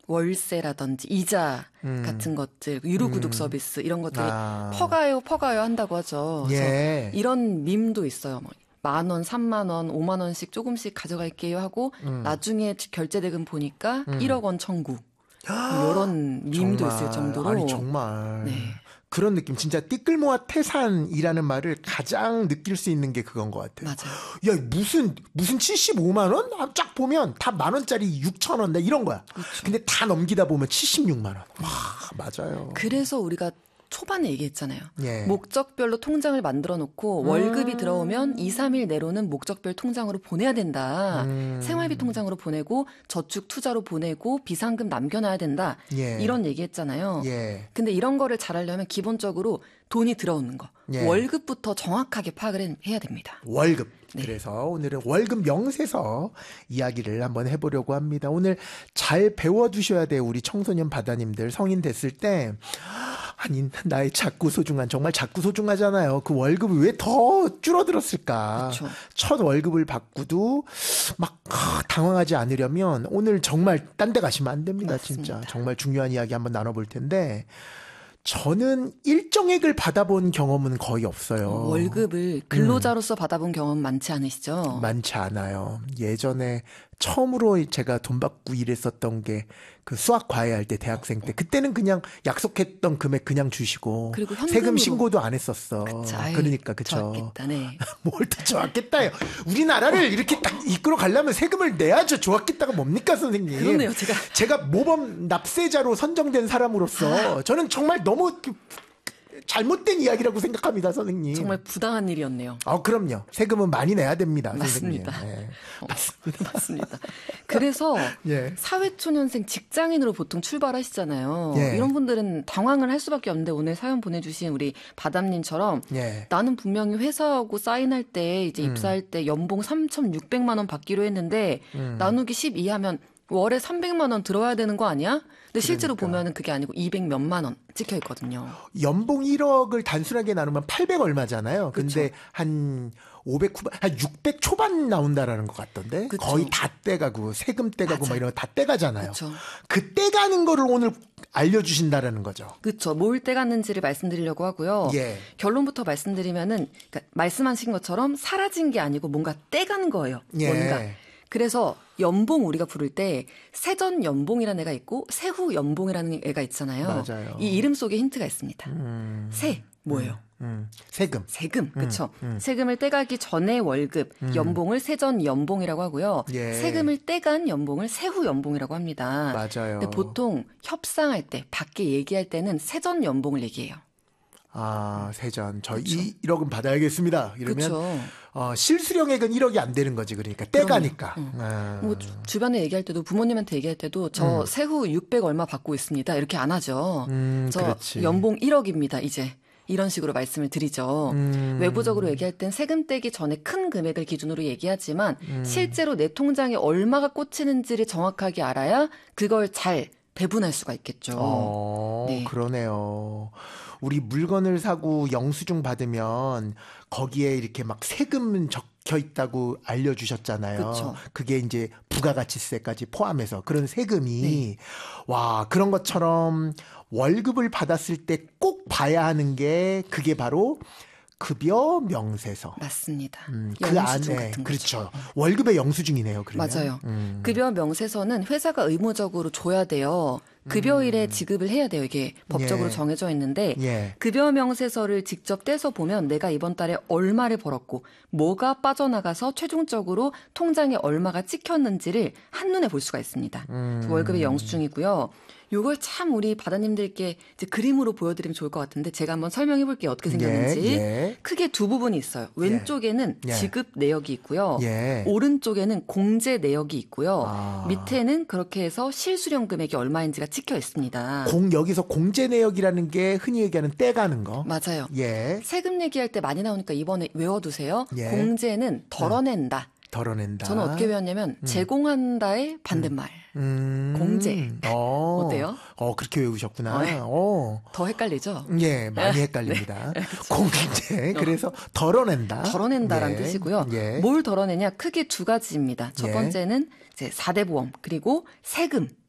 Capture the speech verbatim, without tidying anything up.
월세라든지 이자 음. 같은 것들, 유료구독 음. 서비스 이런 것들이 아. 퍼가요, 퍼가요 한다고 하죠. 그래서 예. 이런 밈도 있어요. 뭐 만 원, 삼만 원, 오만 원씩 조금씩 가져갈게요 하고 음. 나중에 결제 대금 보니까 음. 일억 원 청구. 뭐 이런 밈도 정말. 있을 정도로. 아니 정말. 네. 그런 느낌. 진짜 띠끌모아 태산이라는 말을 가장 느낄 수 있는 게 그건 것 같아요. 맞아요. 야 무슨 무슨 칠십오만 원? 아, 쫙 보면 다 만 원짜리 육천 원 나 이런 거야. 그렇죠. 근데 다 넘기다 보면 칠십육만 원. 와 맞아요. 그래서 우리가 초반에 얘기했잖아요. 예. 목적별로 통장을 만들어 놓고 음. 월급이 들어오면 이, 삼 일 내로는 목적별 통장으로 보내야 된다. 음. 생활비 통장으로 보내고 저축 투자로 보내고 비상금 남겨놔야 된다. 예. 이런 얘기했잖아요. 예. 근데 이런 거를 잘하려면 기본적으로 돈이 들어오는 거. 예. 월급부터 정확하게 파악을 해야 됩니다. 월급. 네. 그래서 오늘은 월급 명세서 이야기를 한번 해보려고 합니다. 오늘 잘 배워두셔야 돼요. 우리 청소년 바다님들 성인 됐을 때 아니 나의 작고 소중한 정말 작고 소중하잖아요. 그 월급이 왜 더 줄어들었을까. 그쵸. 첫 월급을 받고도 막 당황하지 않으려면 오늘 정말 딴 데 가시면 안 됩니다. 맞습니다. 진짜 정말 중요한 이야기 한번 나눠볼 텐데 저는 일정액을 받아본 경험은 거의 없어요. 어, 월급을 근로자로서 음. 받아본 경험 많지 않으시죠? 많지 않아요. 예전에 처음으로 제가 돈 받고 일했었던 게 그 수학 과외할 때 대학생 때 그때는 그냥 약속했던 금액 그냥 주시고 그리고 현금으로. 세금 신고도 안 했었어. 그쵸. 아유, 그러니까 그쵸. 좋았겠다. 네. 뭘 더 좋았겠다요. 우리나라를 이렇게 딱 이끌어 가려면 세금을 내야죠. 좋았겠다가 뭡니까 선생님. 그러네요. 제가 제가 모범 납세자로 선정된 사람으로서 저는 정말 너무 잘못된 이야기라고 생각합니다, 선생님. 정말 부당한 일이었네요. 아, 그럼요. 세금은 많이 내야 됩니다, 맞습니다. 선생님. 네. 어, 맞습니다. 맞습니다. 그래서 예. 사회초년생 직장인으로 보통 출발하시잖아요. 예. 이런 분들은 당황을 할 수밖에 없는데 오늘 사연 보내주신 우리 바담님처럼 예. 나는 분명히 회사하고 사인할 때 이제 음. 입사할 때 연봉 삼천육백만 원 받기로 했는데 음. 나누기 십이 하면 월에 삼백만 원 들어야 되는 거 아니야? 근데 실제로 그러니까. 보면은 그게 아니고 이백 몇만 원 찍혀 있거든요. 연봉 일억을 단순하게 나누면 팔백 얼마잖아요. 근데 그쵸. 한 오백 후반, 한 육백 초반 나온다라는 것 같던데. 그쵸. 거의 다 떼가고 세금 떼가고 맞아. 막 이런 거 다 떼가잖아요. 그쵸. 그 떼가는 거를 오늘 알려주신다라는 거죠. 그렇죠. 뭘 떼갔는지를 말씀드리려고 하고요. 예. 결론부터 말씀드리면은 그러니까 말씀하신 것처럼 사라진 게 아니고 뭔가 떼가는 거예요. 예. 뭔가. 그래서 연봉 우리가 부를 때 세전 연봉이라는 애가 있고 세후 연봉이라는 애가 있잖아요. 맞아요. 이 이름 속에 힌트가 있습니다. 음. 세 뭐예요? 음. 세금. 세금, 그렇죠. 음. 세금을 떼가기 전에 월급, 연봉을 세전 연봉이라고 하고요. 예. 세금을 떼간 연봉을 세후 연봉이라고 합니다. 맞아요. 근데 보통 협상할 때, 밖에 얘기할 때는 세전 연봉을 얘기해요. 아, 세전. 저 이, 일억은 받아야겠습니다. 이러면 그렇죠. 어, 실수령액은 일억이 안 되는 거지. 그러니까 떼가니까. 응. 아. 뭐 주- 주변에 얘기할 때도 부모님한테 얘기할 때도 저 음. 세후 육백 얼마 받고 있습니다. 이렇게 안 하죠. 음, 저 그렇지. 연봉 일억입니다. 이제. 이런 식으로 말씀을 드리죠. 음. 외부적으로 얘기할 땐 세금 떼기 전에 큰 금액을 기준으로 얘기하지만 음. 실제로 내 통장에 얼마가 꽂히는지를 정확하게 알아야 그걸 잘 배분할 수가 있겠죠. 어, 네. 그러네요. 우리 물건을 사고 영수증 받으면 거기에 이렇게 막 세금 적혀 있다고 알려주셨잖아요. 그쵸. 그게 이제 부가가치세까지 포함해서 그런 세금이 네. 와 그런 것처럼 월급을 받았을 때 꼭 봐야 하는 게 그게 바로 급여 명세서. 맞습니다. 음, 그 영수증 안에 같은 그렇죠. 거죠. 월급의 영수증이네요. 그러면. 맞아요. 음. 급여 명세서는 회사가 의무적으로 줘야 돼요. 급여일에 지급을 해야 돼요. 이게 법적으로 예. 정해져 있는데 예. 급여 명세서를 직접 떼서 보면 내가 이번 달에 얼마를 벌었고 뭐가 빠져나가서 최종적으로 통장에 얼마가 찍혔는지를 한눈에 볼 수가 있습니다. 음. 월급의 영수증이고요. 요걸 참 우리 바다님들께 이제 그림으로 보여드리면 좋을 것 같은데 제가 한번 설명해 볼게요. 어떻게 생겼는지. 예, 예. 크게 두 부분이 있어요. 왼쪽에는 예. 지급 내역이 있고요. 예. 오른쪽에는 공제 내역이 있고요. 아. 밑에는 그렇게 해서 실수령 금액이 얼마인지가 찍혀 있습니다. 공 여기서 공제 내역이라는 게 흔히 얘기하는 떼가는 거. 맞아요. 예. 세금 얘기할 때 많이 나오니까 이번에 외워두세요. 예. 공제는 덜어낸다. 덜어낸다. 저는 어떻게 외웠냐면 제공한다의 반대말. 음. 공제. 어. 어때요? 어, 그렇게 외우셨구나. 어, 예. 어. 더 헷갈리죠? 예, 많이 헷갈립니다. 공제. 그래서 덜어낸다. 덜어낸다라는 예. 뜻이고요. 예. 뭘 덜어내냐? 크게 두 가지입니다. 첫 예. 번째는 이제 사 대 보험 그리고 세금.